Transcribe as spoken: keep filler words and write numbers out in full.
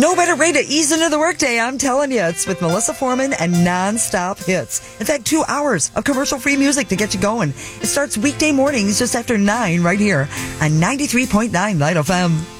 No better way to ease into the workday, I'm telling you. It's with Melissa Foreman and non-stop hits. In fact, two hours of commercial-free music to get you going. It starts weekday mornings just after nine right here on ninety-three point nine Light F M.